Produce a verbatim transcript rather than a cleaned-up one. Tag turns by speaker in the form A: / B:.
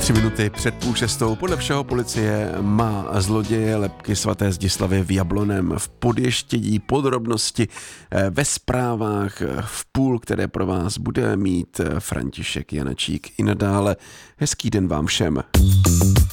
A: Tři minuty před půl šestou. Podle všeho policie má zloděje lebky svaté Zdislavy v Jabloném v podještědí. Podrobnosti ve zprávách v půl, které pro vás bude mít František Janačík i nadále. Hezký den vám všem.